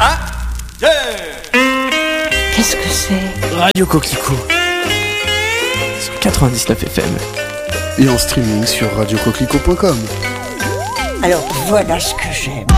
1, 2. Qu'est-ce que c'est ? Radio Coquelicot sur 99 FM. Et en streaming sur radiocoquelicot.com. Alors voilà ce que j'aime.